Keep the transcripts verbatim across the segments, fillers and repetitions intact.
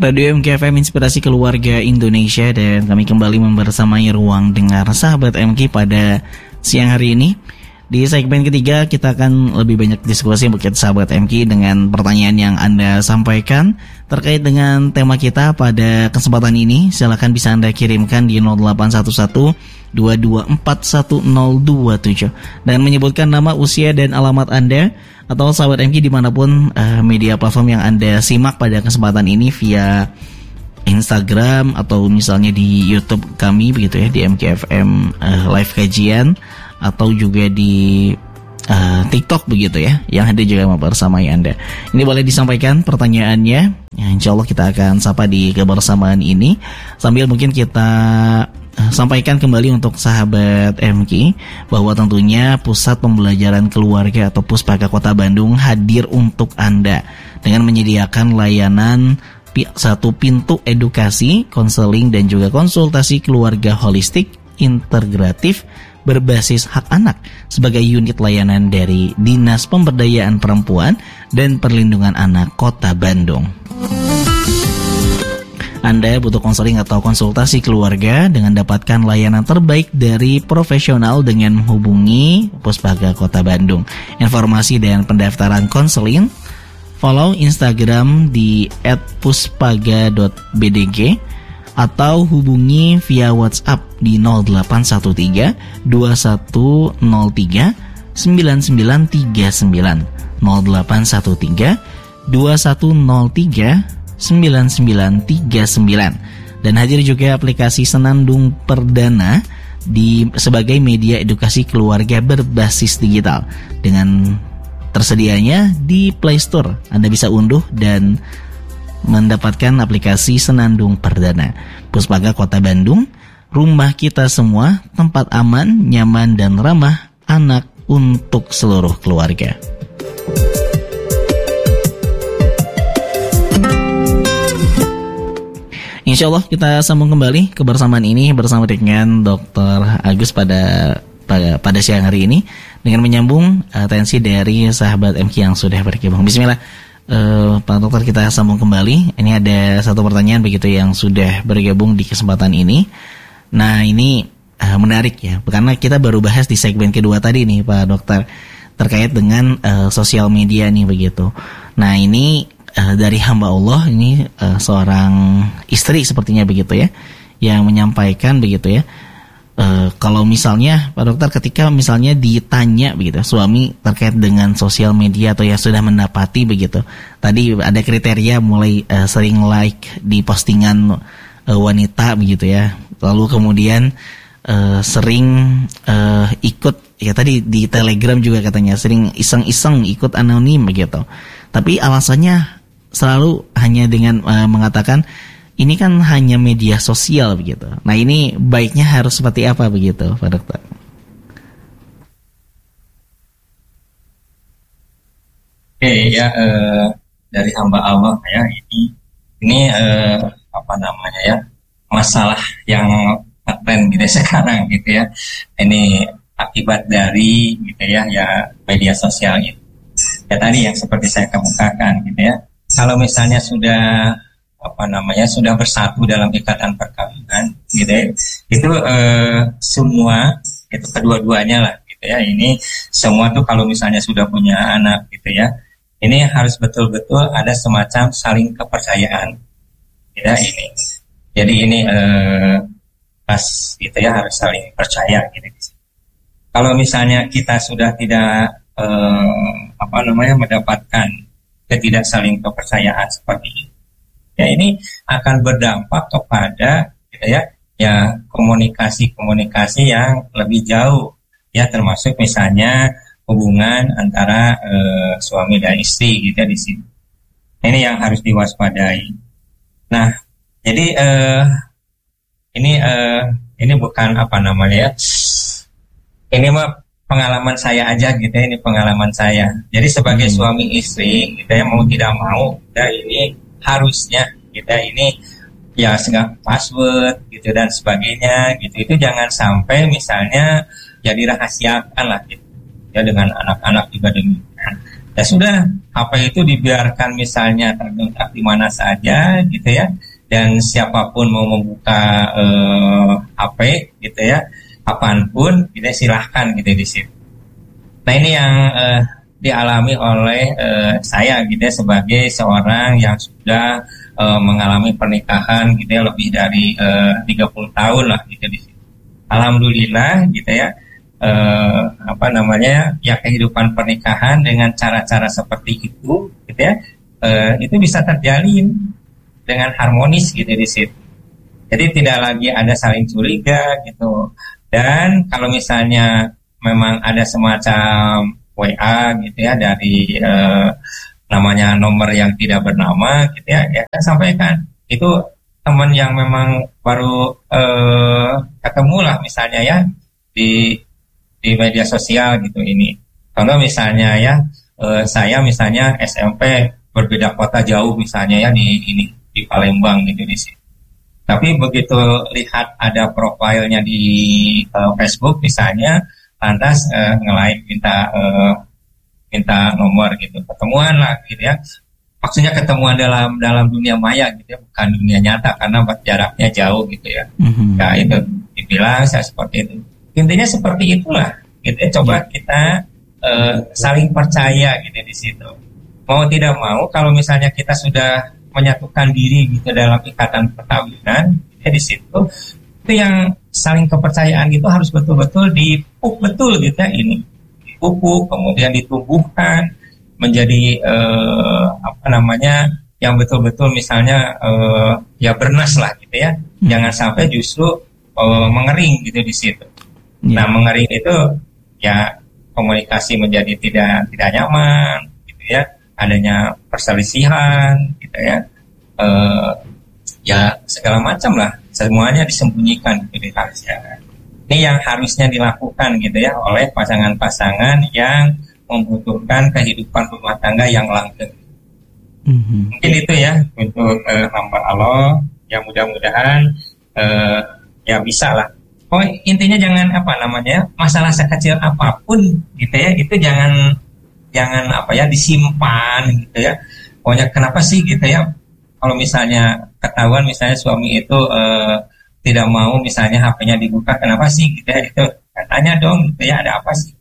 Radio M K F M Inspirasi Keluarga Indonesia, dan kami kembali membersamai ruang dengar sahabat M K pada siang hari ini. Di segmen ketiga kita akan lebih banyak diskusi buat sahabat M K dengan pertanyaan yang Anda sampaikan terkait dengan tema kita pada kesempatan ini. Silakan bisa Anda kirimkan di nol delapan satu satu dua dua empat satu nol dua tujuh dan menyebutkan nama, usia, dan alamat Anda, atau sahabat M K dimanapun uh, media platform yang Anda simak pada kesempatan ini via Instagram atau misalnya di YouTube kami begitu ya, di M K F M uh, live kajian, atau juga di uh, TikTok begitu ya, yang ada juga membersamai Anda. Ini boleh disampaikan pertanyaannya, ya, insya Allah kita akan sapa di kebersamaan ini sambil mungkin kita sampaikan kembali untuk sahabat M K bahwa tentunya Pusat Pembelajaran Keluarga atau Puspaga Kota Bandung hadir untuk Anda dengan menyediakan layanan satu pintu edukasi, konseling, dan juga konsultasi keluarga holistik integratif berbasis hak anak sebagai unit layanan dari Dinas Pemberdayaan Perempuan dan Perlindungan Anak Kota Bandung. Anda butuh konseling atau konsultasi keluarga dengan dapatkan layanan terbaik dari profesional dengan menghubungi Puspaga Kota Bandung. Informasi dan pendaftaran konseling, follow Instagram di et puspaga dot b d g atau hubungi via WhatsApp di nol delapan satu tiga dua satu nol tiga sembilan sembilan tiga sembilan nol delapan satu tiga dua satu nol tiga sembilan sembilan tiga sembilan. Dan hadir juga aplikasi Senandung Perdana di sebagai media edukasi keluarga berbasis digital. Dengan tersedianya di Play Store, Anda bisa unduh dan mendapatkan aplikasi Senandung Perdana. Puspaga Kota Bandung, rumah kita semua, tempat aman, nyaman, dan ramah anak untuk seluruh keluarga. Insya Allah kita sambung kembali kebersamaan ini bersama dengan dokter Agus pada pada, pada siang hari ini dengan menyambung atensi dari sahabat M K yang sudah bergabung. Bismillah, uh, Pak Dokter, kita sambung kembali. Ini ada satu pertanyaan begitu yang sudah bergabung di kesempatan ini. Nah ini uh, menarik ya, karena kita baru bahas di segmen kedua tadi nih Pak Dokter terkait dengan uh, sosial media nih begitu. Nah ini Uh, dari hamba Allah ini uh, seorang istri sepertinya begitu ya, yang menyampaikan begitu ya, uh, kalau misalnya Pak Dokter ketika misalnya ditanya begitu suami terkait dengan sosial media atau yang sudah mendapati begitu, tadi ada kriteria mulai uh, sering like di postingan uh, wanita begitu ya, lalu kemudian uh, sering uh, ikut ya tadi di Telegram juga katanya sering iseng-iseng ikut anonim begitu, tapi alasannya selalu hanya dengan uh, mengatakan ini kan hanya media sosial begitu. Nah ini baiknya harus seperti apa begitu Pak Dokter? Oke ya, uh, dari hamba Allah ya, ini ini uh, apa namanya ya, masalah yang tren gitu ya sekarang gitu ya. Ini akibat dari gitu ya ya media sosial itu. Ya tadi yang seperti saya kemukakan gitu ya. Kalau misalnya sudah apa namanya sudah bersatu dalam ikatan perkawinan gitu ya, itu eh, semua itu kedua-duanya lah gitu ya, ini semua tuh kalau misalnya sudah punya anak gitu ya, ini harus betul-betul ada semacam saling kepercayaan gitu ya ini. Jadi ini eh, pas gitu ya harus saling percaya gitu. Kalau misalnya kita sudah tidak eh, apa namanya mendapatkan ketidak saling kepercayaan seperti ini, ya ini akan berdampak kepada gitu ya ya komunikasi-komunikasi yang lebih jauh ya, termasuk misalnya hubungan antara eh, suami dan istri gitu ya di sini. Ini yang harus diwaspadai. Nah, jadi eh, ini eh, ini bukan apa namanya ya, ini mah pengalaman saya aja gitu ya, ini pengalaman saya. Jadi sebagai hmm. suami istri gitu ya, mau tidak mau ya ini harusnya gitu ya, ini ya segala password gitu dan sebagainya gitu, itu jangan sampai misalnya ya dirahasiakan lah gitu ya, dengan anak-anak juga demikian. Ya sudah, H P itu dibiarkan misalnya tergenggam di mana saja gitu ya, dan siapapun mau membuka eh, H P gitu ya, kapanpun gitu silahkan gitu di situ. Nah ini yang eh, dialami oleh eh, saya gitu ya, sebagai seorang yang sudah eh, mengalami pernikahan gitu ya lebih dari eh, tiga puluh tahun lah gitu di situ. Alhamdulillah gitu ya. Eh, apa namanya ya kehidupan pernikahan dengan cara-cara seperti itu gitu ya, eh, itu bisa terjalin dengan harmonis gitu di situ. Jadi tidak lagi ada saling curiga gitu. Dan kalau misalnya memang ada semacam W A gitu ya dari eh, namanya nomor yang tidak bernama gitu ya, ya kan sampaikan itu teman yang memang baru eh, ketemu lah misalnya ya di di media sosial gitu ini. Kalau misalnya ya eh, saya misalnya S M P berbeda kota jauh misalnya ya di ini di Palembang gitu di sini. Tapi begitu lihat ada profilnya di uh, Facebook misalnya, lantas uh, nge-like minta uh, minta nomor gitu, ketemuan lah gitu ya. Maksudnya ketemuan dalam dalam dunia maya gitu ya, bukan dunia nyata karena jaraknya jauh gitu ya. Mm-hmm. Nah itu dibilang saya seperti itu. Intinya seperti itulah, gitu ya. Coba kita uh, saling percaya gitu di situ. Mau tidak mau, kalau misalnya kita sudah menyatukan diri gitu dalam ikatan perkawinan, gitu ya, di situ itu yang saling kepercayaan itu harus betul-betul dipupuk betul gitu ya ini, dipupuk kemudian ditumbuhkan menjadi uh, apa namanya yang betul-betul misalnya uh, ya bernas lah gitu ya, hmm. jangan sampai justru uh, mengering gitu di situ. Yeah. Nah mengering itu ya komunikasi menjadi tidak tidak nyaman gitu ya, adanya perselisihan gitu ya, uh, ya segala macam lah, semuanya disembunyikan gitu, dirahasiakan. Ini yang harusnya dilakukan gitu ya oleh pasangan-pasangan yang membutuhkan kehidupan rumah tangga yang langgeng. Mm-hmm. Mungkin itu ya untuk uh, hamba Allah, yang mudah-mudahan uh, ya bisa lah. Oh intinya jangan apa namanya masalah sekecil apapun gitu ya, itu jangan jangan apa ya disimpan gitu ya. Pokoknya kenapa sih gitu ya, kalau misalnya ketahuan misalnya suami itu uh, tidak mau misalnya H P-nya dibuka, kenapa sih gitu ya, itu katanya dong gitu ya, ada apa sih?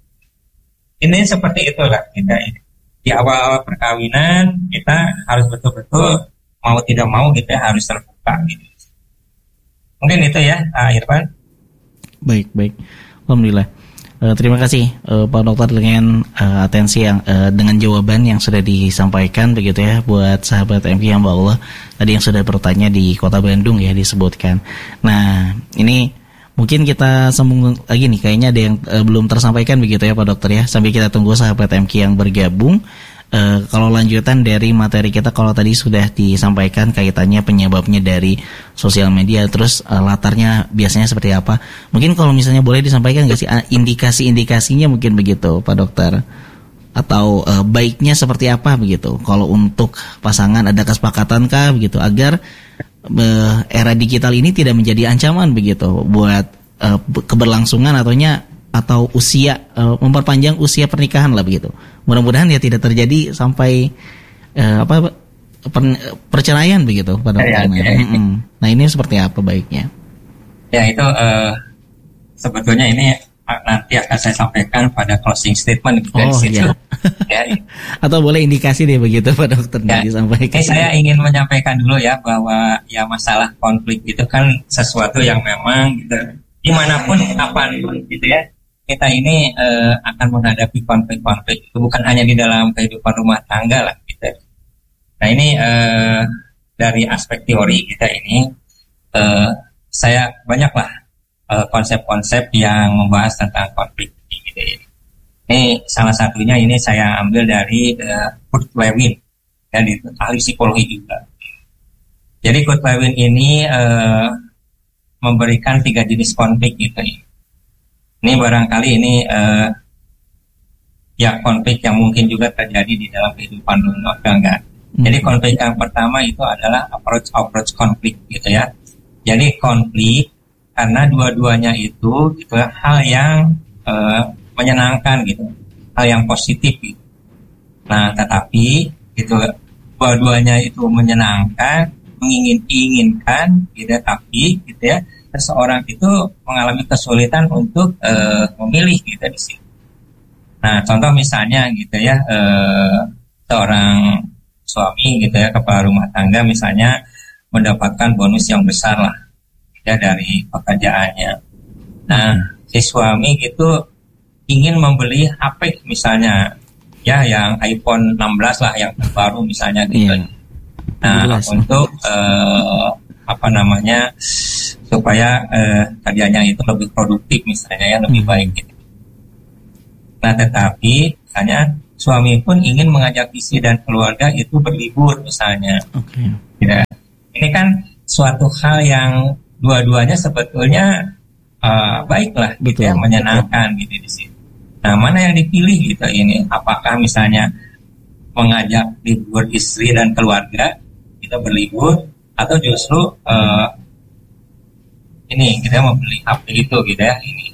Ini seperti itulah kita ini. Di awal perkawinan kita harus betul-betul mau tidak mau kita harus terbuka gitu. Mungkin itu ya, uh, Irfan. Baik, baik. Alhamdulillah. Uh, terima kasih uh, Pak Dokter dengan uh, atensi yang uh, dengan jawaban yang sudah disampaikan begitu ya buat sahabat M K hamba Allah tadi yang sudah bertanya di Kota Bandung ya disebutkan. Nah, ini mungkin kita sambung lagi nih, kayaknya ada yang uh, belum tersampaikan begitu ya Pak Dokter ya, sambil kita tunggu sahabat M K yang bergabung. Uh, kalau lanjutan dari materi kita, kalau tadi sudah disampaikan kaitannya penyebabnya dari sosial media, terus uh, latarnya biasanya seperti apa, mungkin kalau misalnya boleh disampaikan nggak sih uh, indikasi-indikasinya mungkin begitu Pak Dokter, atau uh, baiknya seperti apa begitu kalau untuk pasangan, ada kesepakatan kah begitu agar uh, era digital ini tidak menjadi ancaman begitu buat uh, keberlangsungan ataunya atau usia uh, memperpanjang usia pernikahan lah begitu. Mudah-mudahan ya tidak terjadi sampai uh, apa per, perceraian begitu pada ya, waktunya. Ya, ya. Nah ini seperti apa baiknya? Ya itu uh, sebetulnya ini nanti akan saya sampaikan pada closing statement dari oh, situ. Ya. Ya. Atau boleh indikasi deh begitu Pak Dokter ya, disampaikan. Ini saya ingin menyampaikan dulu ya bahwa ya masalah konflik itu kan sesuatu yang memang gitu, dimanapun kapanpun gitu ya. Kita ini uh, akan menghadapi konflik-konflik itu bukan hanya di dalam kehidupan rumah tangga lah gitu. Nah ini uh, dari aspek teori kita ini uh, saya banyaklah uh, konsep-konsep yang membahas tentang konflik gitu. Ini salah satunya ini saya ambil dari uh, Kurt Lewin, dan itu ahli psikologi juga. Jadi Kurt Lewin ini uh, memberikan tiga jenis konflik gitu. Ini barangkali ini uh, ya konflik yang mungkin juga terjadi di dalam kehidupan rumah tangga. Hmm. Jadi konflik yang pertama itu adalah approach approach konflik gitu ya. Jadi konflik karena dua-duanya itu itu hal yang uh, menyenangkan gitu, hal yang positif gitu. Nah, tetapi gitu dua-duanya itu menyenangkan, mengingin-inginkan, gitu, tapi gitu ya, seseorang itu mengalami kesulitan untuk uh, memilih gitu di sini. Nah, contoh misalnya gitu ya, uh, seorang suami gitu ya, kepala rumah tangga misalnya mendapatkan bonus yang besar lah ya dari pekerjaannya. Nah, si suami gitu ingin membeli H P misalnya, ya yang iPhone enam belas lah yang terbaru misalnya gitu. Yeah. Nah, enam belas, untuk uh, apa namanya supaya uh, kerjanya itu lebih produktif misalnya ya, lebih hmm. baik gitu. Nah, tetapi misalnya suami pun ingin mengajak istri dan keluarga itu berlibur misalnya. Okay. Ya. Ini kan suatu hal yang dua-duanya sebetulnya uh, baiklah, gitu ya, menyenangkan betul. Gitu di sini. Nah, mana yang dipilih gitu ini? Apakah misalnya mengajak libur istri dan keluarga kita berlibur, atau justru uh, ini kita membeli H P itu gitu ya ini?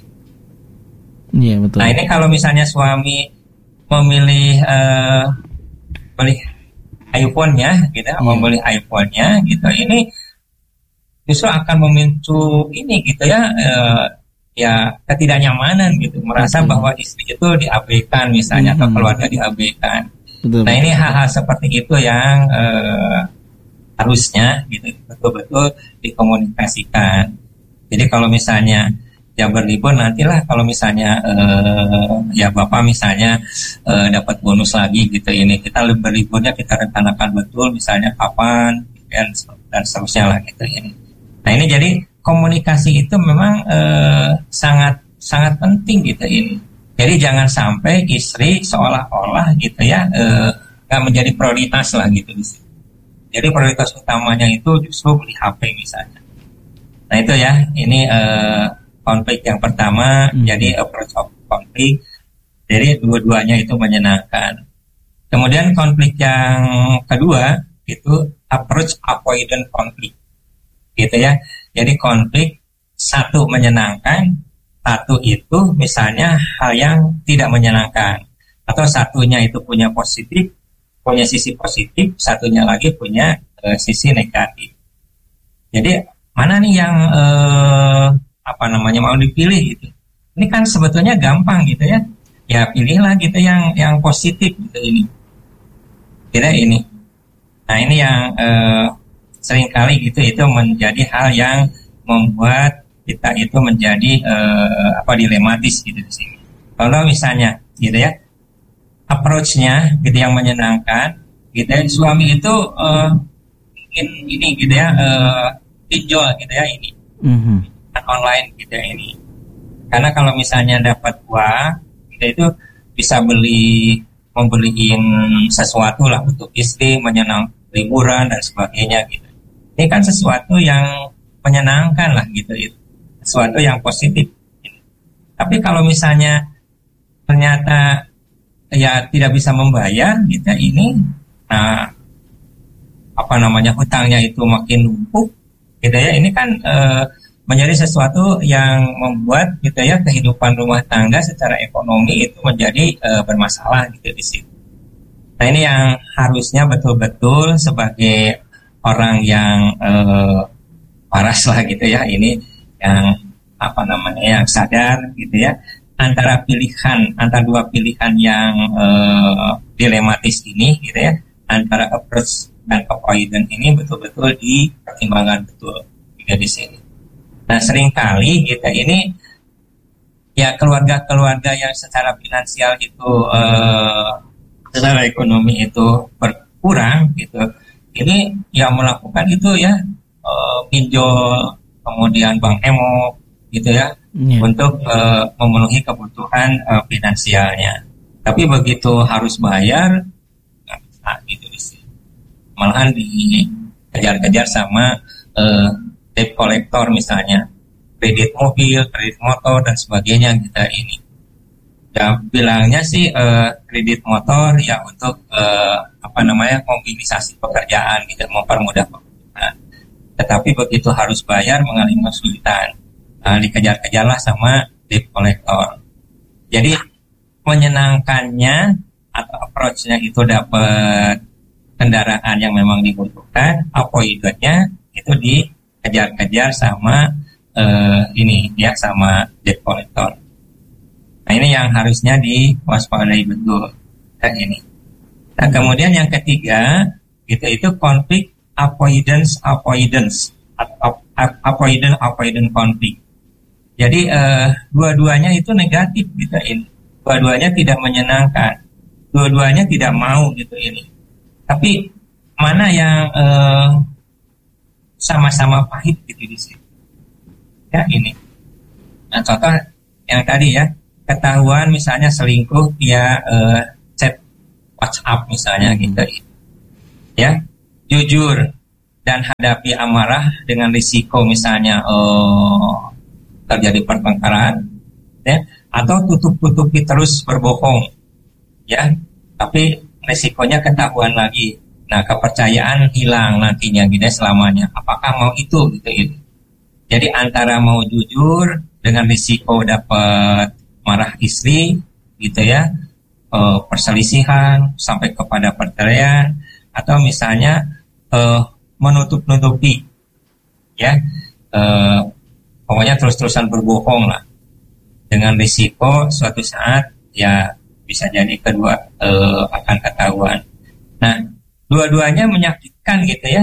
Iya betul. Nah, ini kalau misalnya suami memilih uh, beli iPhone-nya, gitu, yeah. membeli iPhone-nya, gitu, ini justru akan memicu ini, gitu ya, uh, ya ketidaknyamanan, gitu, merasa betul. Bahwa istri itu diabaikan, misalnya, mm-hmm. atau keluarga diabaikan. Betul, nah, betul, ini betul. Hal-hal seperti itu yang uh, harusnya, gitu, betul-betul dikomunikasikan. Jadi kalau misalnya ya berlibur nantilah kalau misalnya uh, ya bapak misalnya uh, dapat bonus lagi gitu ini kita berliburnya kita rencanakan betul misalnya kapan dan dan seterusnya lah gitu ini. Nah ini jadi komunikasi itu memang uh, sangat sangat penting gitu ini. Jadi jangan sampai istri seolah-olah gitu ya uh, nggak menjadi prioritas lah gitu. Jadi prioritas utamanya itu justru beli H P misalnya. Nah itu ya ini uh, konflik yang pertama, hmm. jadi approach of konflik, jadi dua-duanya itu menyenangkan. Kemudian konflik yang kedua itu approach avoidant konflik, gitu ya. Jadi konflik satu menyenangkan, satu itu misalnya hal yang tidak menyenangkan, atau satunya itu punya positif, punya sisi positif, satunya lagi punya uh, sisi negatif. Jadi mana nih yang uh, apa namanya mau dipilih gitu. Ini kan sebetulnya gampang gitu ya. Ya pilihlah gitu yang yang positif gitu ini. Tidak ini. Nah ini yang eh, seringkali gitu itu menjadi hal yang membuat kita itu menjadi eh, apa dilematis gitu di sini. Kalau misalnya gitu ya approach-nya gitu yang menyenangkan gitu ya, suami itu eh, ingin ini gitu ya eh, pinjol gitu ya ini. Mm-hmm. Online gitu ya ini. Karena kalau misalnya dapat uang, kita itu bisa beli membeliin sesuatu lah untuk istri, menyenang liburan dan sebagainya gitu. Ini kan sesuatu yang menyenangkan lah gitu itu. Sesuatu yang positif. Gitu. Tapi kalau misalnya ternyata ya tidak bisa membayar gitu ini, nah apa namanya hutangnya itu makin numpuk gitu ya. Ini kan eh, menjadi sesuatu yang membuat gitu ya kehidupan rumah tangga secara ekonomi itu menjadi e, bermasalah gitu di situ. Nah ini yang harusnya betul-betul sebagai orang yang e, waras lah gitu ya ini yang apa namanya yang sadar gitu ya antara pilihan antara dua pilihan yang e, dilematis ini gitu ya antara approach dan avoidance ini betul-betul dipertimbangkan betul juga di sini. Nah seringkali kita ini ya keluarga-keluarga yang secara finansial itu eh, secara ekonomi itu berkurang gitu, ini yang melakukan itu ya eh, pinjol kemudian bank emo gitu ya yeah. untuk eh, memenuhi kebutuhan eh, finansialnya. Tapi begitu harus bayar nggak bisa gitu sih, malahan dikejar-kejar sama eh, debt collector misalnya, kredit mobil, kredit motor dan sebagainya kita ini. Ya bilangnya sih eh, kredit motor ya untuk eh, apa namanya mobilisasi pekerjaan gitu, mempermudah pekerjaan. Tetapi begitu harus bayar mengalami kesulitan, nah, dikejar-kejarlah sama debt collector. Jadi menyenangkannya atau approach-nya itu dapat kendaraan yang memang dibutuhkan, avoidernya itu dikejar-kejar sama uh, ini ya sama debt collector. Nah ini yang harusnya diwaspadai betul kan ini. Nah kemudian yang ketiga itu itu konflik avoidance avoidance avoidance avoidance konflik. Jadi uh, dua-duanya itu negatif gitu ini. Dua-duanya tidak menyenangkan. Dua-duanya tidak mau gitu ini. Tapi mana yang uh, sama-sama pahit gitu di sini? Ya ini. Nah contoh yang tadi ya, ketahuan misalnya selingkuh via uh, chat WhatsApp misalnya gitu. Ya, jujur dan hadapi amarah dengan risiko misalnya uh, terjadi pertengkaran, ya, atau tutup-tutupi terus berbohong, ya, tapi resikonya ketahuan lagi. Nah, kepercayaan hilang nantinya gitu selamanya. Apakah mau itu gitu itu? Jadi antara mau jujur dengan risiko dapat marah istri gitu ya, eh, perselisihan sampai kepada perceraian, atau misalnya eh, menutup-nutupi ya, eh, pokoknya terus-terusan berbohong lah dengan risiko suatu saat ya bisa jadi kedua uh, akan ketahuan. Nah, dua-duanya menyakitkan gitu ya.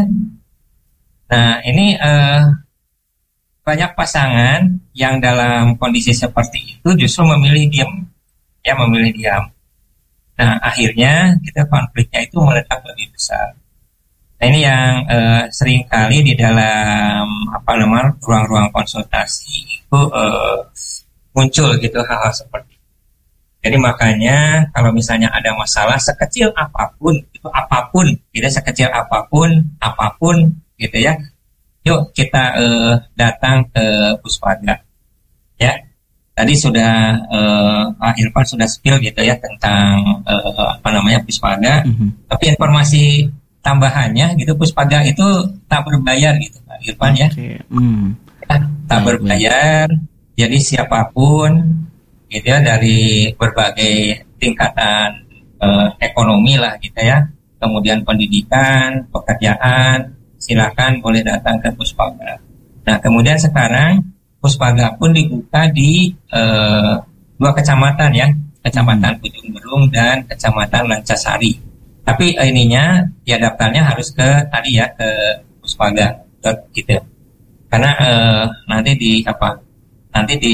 Nah, ini uh, banyak pasangan yang dalam kondisi seperti itu justru memilih diam, ya memilih diam. Nah, akhirnya kita konfliknya itu meletak lebih besar. Nah, ini yang uh, seringkali di dalam apa namanya ruang-ruang konsultasi itu uh, muncul gitu hal-hal seperti itu. Jadi makanya kalau misalnya ada masalah sekecil apapun, itu apapun, tidak sekecil apapun, apapun gitu ya. Yuk kita uh, datang ke Puspaga. Ya. Tadi sudah uh, Pak Irfan sudah spill gitu ya tentang uh, apa namanya Puspaga. Mm-hmm. Tapi informasi tambahannya gitu, Puspaga itu tak berbayar gitu Pak Irfan ya. Okay. Mm. Ya, tak berbayar. Jadi siapapun gitu ya dari berbagai tingkatan eh, ekonomi lah gitu ya, kemudian pendidikan, pekerjaan, silakan boleh datang ke Puspaga. Nah kemudian sekarang Puspaga pun dibuka di eh, dua kecamatan ya, kecamatan Ujung Berung dan kecamatan Lancasari. Tapi eh, ininya ya daftarnya harus ke tadi ya ke Puspaga gitu, karena eh, nanti di apa nanti di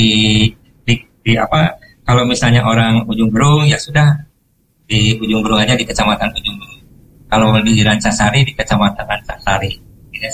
di apa kalau misalnya orang Ujung Berung ya sudah di Ujung Berung aja di kecamatan Ujung Berung, kalau di Rancasari di kecamatan Rancasari ya.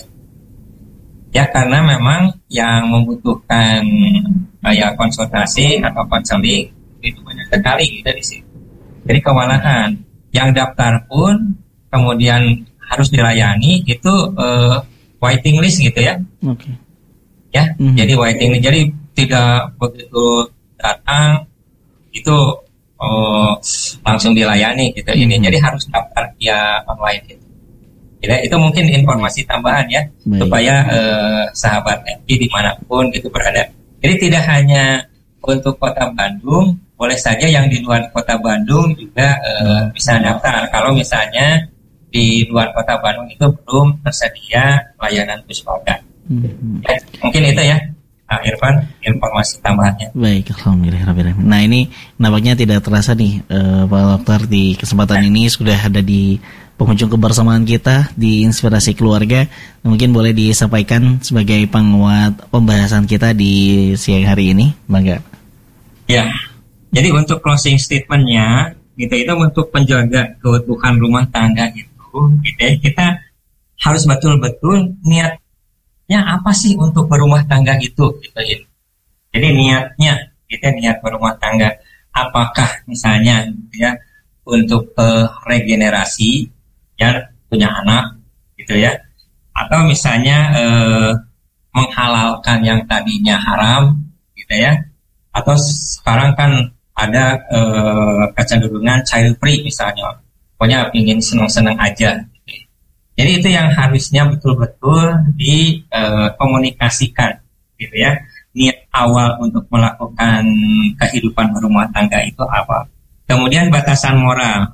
Ya karena memang yang membutuhkan ya konsultasi atau konseling itu banyak sekali gitu di sini. Jadi kewalahan yang daftar pun kemudian harus dilayani itu uh, waiting list gitu ya. Oke. Okay. Ya, mm-hmm. Jadi waiting list, jadi tidak begitu datang itu oh, langsung dilayani gitu hmm. ini. Jadi harus daftar via online gitu. Jadi itu mungkin informasi tambahan ya. Baik. Supaya eh, sahabat M P dimanapun gitu berada. Jadi tidak hanya untuk Kota Bandung, boleh saja yang di luar Kota Bandung juga eh, bisa daftar. Kalau misalnya di luar Kota Bandung itu belum tersedia layanan Puspaga. Hmm. Ya, mungkin itu ya. Pak Irfan, informasi tambahannya. Baik, alhamdulillah. Nah ini nampaknya tidak terasa nih uh, Pak Dokter, di kesempatan ini sudah ada di penghujung kebersamaan kita di Inspirasi Keluarga. Mungkin boleh disampaikan sebagai penguat pembahasan kita di siang hari ini, Bangga. Ya, jadi untuk closing statementnya, gitu itu untuk penjaga keutuhan rumah tangga itu, gitu ya, kita harus betul-betul niat. Ya apa sih untuk berumah tangga itu gitu ya. Jadi niatnya kita niat berumah tangga apakah misalnya ya untuk uh, regenerasi ya punya anak gitu ya, atau misalnya uh, menghalalkan yang tadinya haram gitu ya, atau sekarang kan ada uh, kecenderungan child free misalnya, pokoknya ingin senang-senang aja. Jadi itu yang harusnya betul-betul dikomunikasikan, uh, gitu ya. Niat awal untuk melakukan kehidupan berumah tangga itu apa? Kemudian batasan moral,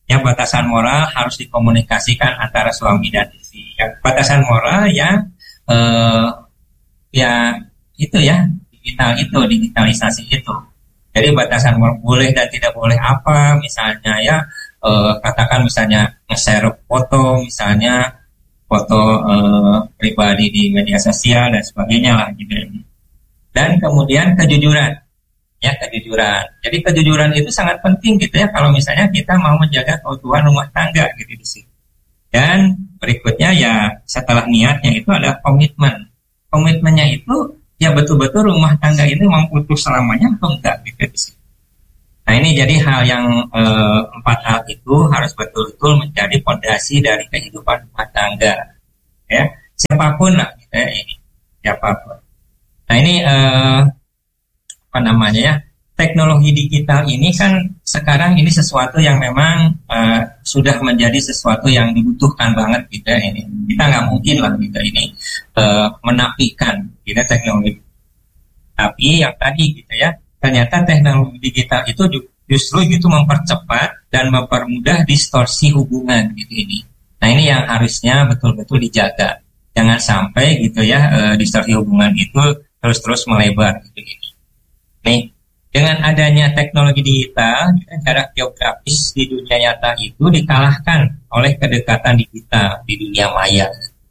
Ya, batasan moral harus dikomunikasikan antara suami dan istri. Ya, batasan moral yang eh, ya itu ya digital itu, digitalisasi itu. Jadi batasan moral boleh dan tidak boleh apa, misalnya ya eh, katakan misalnya nge-share foto, misalnya foto eh, pribadi di media sosial dan sebagainya lah gitu. Dan kemudian kejujuran. Ya, kejujuran. Jadi kejujuran itu sangat penting gitu ya kalau misalnya kita mau menjaga keutuhan rumah tangga gitu di sini. Dan berikutnya ya setelah niatnya itu ada komitmen. Komitmennya itu ya betul-betul rumah tangga ini mampu utuh selamanya atau enggak gitu di sini. Nah, ini jadi hal yang eh, empat hal itu harus betul-betul menjadi fondasi dari kehidupan rumah tangga. Ya, siapapun lah gitu ya ini. Siapapun. Nah, ini eh apa namanya ya, teknologi digital ini kan sekarang ini sesuatu yang memang uh, sudah menjadi sesuatu yang dibutuhkan banget gitu ya ini. Kita nggak mungkin lah gitu ini uh, menafikan gitu teknologi. Tapi yang tadi gitu ya, ternyata teknologi digital itu justru gitu mempercepat dan mempermudah distorsi hubungan gitu ini. Nah, ini yang harusnya betul-betul dijaga. Jangan sampai gitu ya uh, distorsi hubungan itu terus-terus melebar gitu ini. Nih, dengan adanya teknologi digital, jarak geografis di dunia nyata itu dikalahkan oleh kedekatan digital di dunia maya.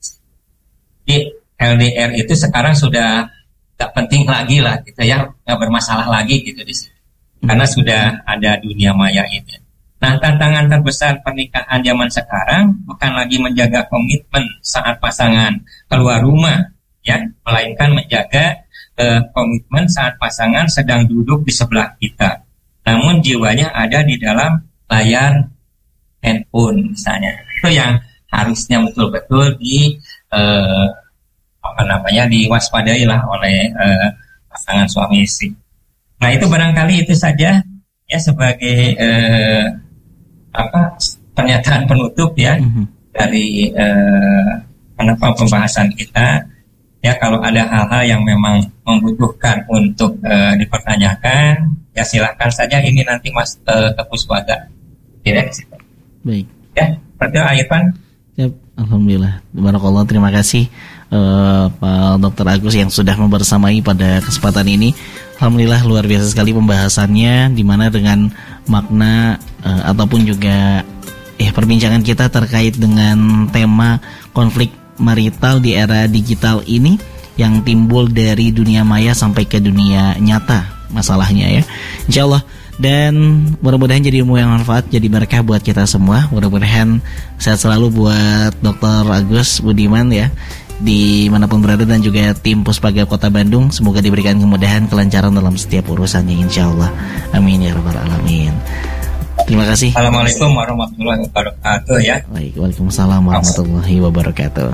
Jadi L D R itu sekarang sudah gak penting lagi lah, gitu ya, gak bermasalah lagi gitu di sini, karena sudah ada dunia maya itu. Nah, tantangan terbesar pernikahan zaman sekarang bukan lagi menjaga komitmen saat pasangan keluar rumah, ya, melainkan menjaga Uh, komitmen saat pasangan sedang duduk di sebelah kita, namun jiwanya ada di dalam layar handphone misalnya. Itu yang harusnya betul-betul di uh, apa namanya diwaspadai lah oleh uh, pasangan suami istri. Nah, itu barangkali itu saja ya sebagai uh, apa pernyataan penutup ya mm-hmm. dari uh, pembahasan kita. Ya, kalau ada hal-hal yang memang membutuhkan untuk uh, dipertanyakan, ya silahkan saja ini nanti Mas uh, Tepus Waga. Tidak di situ. Baik. Ya, seperti itu Irfan. Ya, alhamdulillah. Barakallah, terima kasih uh, Pak Dokter Agus yang sudah membersamai pada kesempatan ini. Alhamdulillah luar biasa sekali pembahasannya, di mana dengan makna uh, ataupun juga eh perbincangan kita terkait dengan tema konflik marital di era digital ini yang timbul dari dunia maya sampai ke dunia nyata masalahnya ya, insyaallah. Dan mudah-mudahan jadi ilmu yang manfaat, jadi berkah buat kita semua. Mudah-mudahan sehat selalu buat Dokter Agus Budiman ya, dimanapun berada, dan juga tim Puspaga Kota Bandung. Semoga diberikan kemudahan, kelancaran dalam setiap urusannya, insyaallah. Amin ya rabbal alamin. Terima kasih. Assalamualaikum warahmatullahi wabarakatuh ya. Baik, waalaikumsalam warahmatullahi wabarakatuh.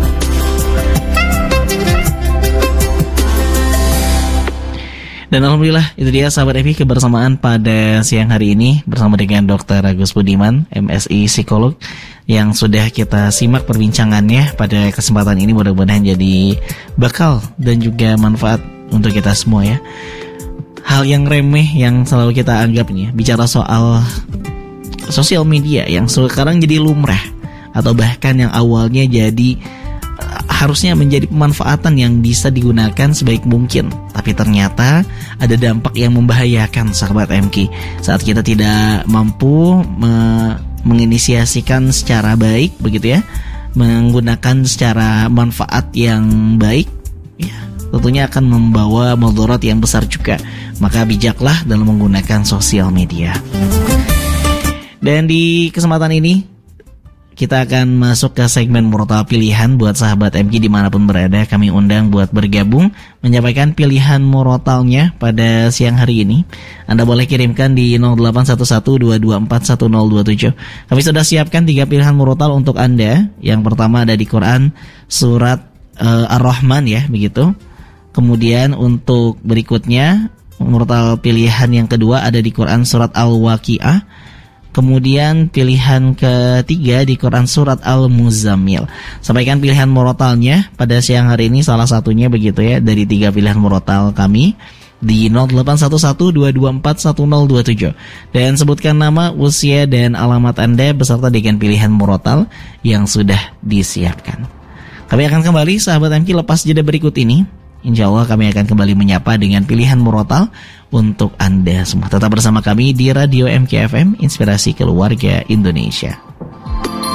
Dan alhamdulillah itu dia sahabat F I kebersamaan pada siang hari ini bersama dengan Dokter Agus Budiman, M Si psikolog, yang sudah kita simak perbincangannya pada kesempatan ini. Mudah-mudahan jadi bakal dan juga manfaat untuk kita semua ya. Hal yang remeh yang selalu kita anggap nih ya, bicara soal sosial media yang sekarang jadi lumrah, atau bahkan yang awalnya jadi uh, harusnya menjadi pemanfaatan yang bisa digunakan sebaik mungkin, tapi ternyata ada dampak yang membahayakan sahabat M K saat kita tidak mampu me- menginisiasikan secara baik begitu ya, menggunakan secara manfaat yang baik ya, tentunya akan membawa mudarat yang besar juga. Maka bijaklah dalam menggunakan sosial media. Dan di kesempatan ini kita akan masuk ke segmen Murotal Pilihan. Buat sahabat M K dimanapun berada, kami undang buat bergabung menyampaikan pilihan murotalnya pada siang hari ini. Anda boleh kirimkan di nol delapan satu satu dua dua empat satu nol dua tujuh. Kami sudah siapkan tiga pilihan murotal untuk Anda. Yang pertama ada di Quran surat uh, Ar-Rahman ya, begitu. Kemudian untuk berikutnya murotal pilihan yang kedua ada di Quran surat Al-Waqi'ah. Kemudian pilihan ketiga di Quran surat Al-Muzammil. Sampaikan pilihan murotalnya pada siang hari ini, salah satunya begitu ya dari tiga pilihan murotal kami. di nol delapan satu satu dua dua empat satu nol dua tujuh dan sebutkan nama, usia, dan alamat Anda beserta dengan pilihan murotal yang sudah disiapkan. Kami akan kembali sahabat M K lepas jeda berikut ini. Insya Allah kami akan kembali menyapa dengan pilihan murotal untuk Anda semua. Tetap bersama kami di Radio M K F M, Inspirasi Keluarga Indonesia.